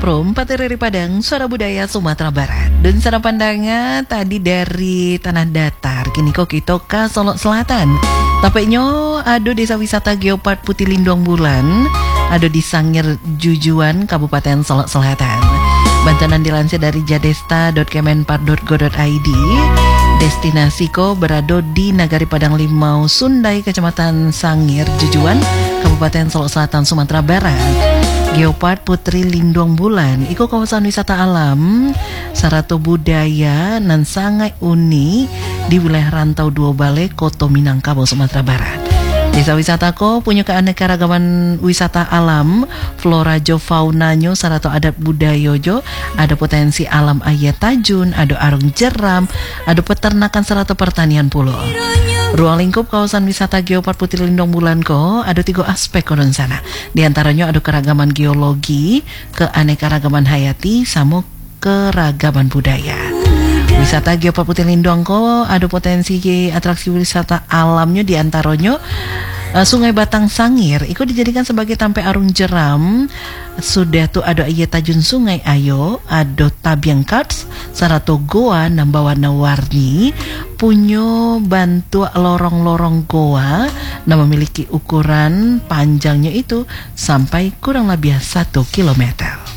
From Patereri Padang, Suara Budaya Sumatera Barat. Dan sana pandangan tadi dari Tanah Datar, kini kok kita ke Solo Selatan. Tapeknya ada desa wisata Geopark Putih Lindung Bulan, ada di Sangir Jujuan, Kabupaten Solo Selatan. Bantanan dilansir dari jadesta.kemenpar.go.id. Destinasi ko berada di Nagari Padang Limau, Sundai, Kecamatan Sangir Jujuan, Kabupaten Solo Selatan, Sumatera Barat. Geopark Putri Lindung Bulan iku kawasan wisata alam sarato budaya nan sangat unik di wilayah rantau Dua Bale, Koto Minangkabau, Sumatera Barat. Desa wisata ko punya keanekaragaman wisata alam, flora jo faunanyo sarato adat budaya jo, ada potensi alam ayat tajun, ada arung jeram, ada peternakan sarato pertanian pulau. Ruang lingkup kawasan wisata Geopark Putri Lindung Bulan ko ada 3 aspek konon sana. Di antaranya ada keragaman geologi, keanekaragaman hayati, sama keragaman budaya. Wisata Geopark Putri Lindung ko ada potensi atraksi wisata alamnya, di antaranya Sungai Batang Sangir itu dijadikan sebagai tampe arung jeram. Sudah tuh ada iya tajun sungai ayo, ada tabiang karts, sarato goa nambah warna-warni, punya bantu lorong-lorong goa yang memiliki ukuran panjangnya itu sampai kurang lebih 1 kilometer.